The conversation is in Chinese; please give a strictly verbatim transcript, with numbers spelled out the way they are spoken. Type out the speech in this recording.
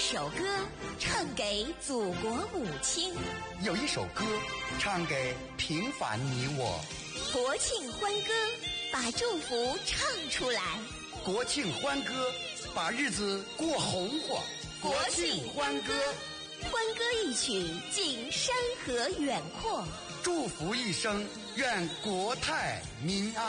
首歌唱给祖国母亲， 有一首歌唱给平凡你我。 国庆欢歌，把祝福唱出来。 国庆欢歌，把日子过红火。 国庆欢歌，欢歌一曲尽山河远阔， 祝福一生，愿国泰民安。